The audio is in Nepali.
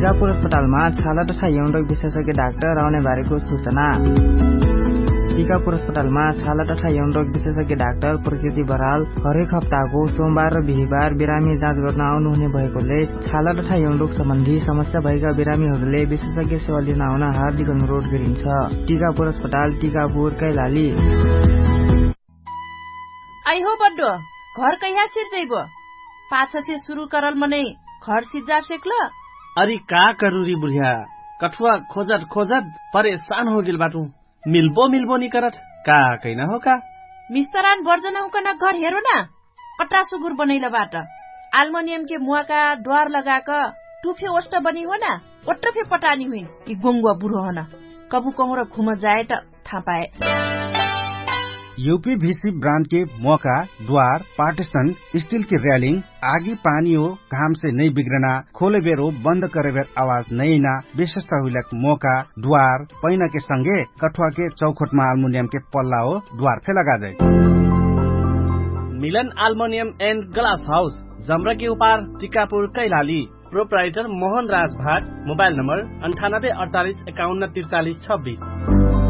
टिकापुर अस्पतालमा छाला तथा यौन रोग विशेषज्ञ डाक्टर आउने बारेको सूचना। टिकापुर अस्पतालमा छाला तथा यौन रोग विशेषज्ञ डाक्टर प्रकृति बराल हरेक हप्ताको सोमबार र बिहीबार बिरामी जाँच गर्न आउनुहुने भएकोले छाला तथा यौन रोग सम्बन्धी समस्या भएका बिरामीहरूले विशेषज्ञ सेवा लिन आउन हार्दिक अनुरोध गरिन्छ। टिकापुर अस्पताल, टिकापुर, कैलाली। आई हो बड्डो घर कहिया सिर्जैबो? पाछ से शुरू करल मने घर सिज्जा सेक्ल। अरे का करूरी बुढ़िया, कठुआ खोजत खोजत परेशान हो गेल बाटू। मिल्बो नि करत का कैना हो का? मिस्तरान वर्जना हुकन घर हेरो न, कट्रा सुगुर बनैला बाट एल्युमिनियम के मुआ का द्वार लगाक टुफे ओष्ट बनी हो न, ओट्रफे पटानी हुई कि गोंगुआ बुढ़ो हो न, कबू कहूँ घुम जाए त थाहा पाए। यूपीवीसी ब्रांड के मौका, द्वार, पार्टीशन, स्टील की रेलिंग, आगी पानी हो घाम से नहीं बिगड़ना, खोले बेर हो बंद करे बेर आवाज नहीं ना, विशेषता हुई मौका, द्वार, पैना के संगे कठुआ के चौखट में एल्युमिनियम के पल्ला हो द्वार फे लगा जाए। मिलन एल्युमिनियम एंड ग्लास हाउस, जमरा के उपार, टिकापुर, कैलाली। प्रोप्राइटर मोहन राज भाट। Mobile number 98 48 51 43 26।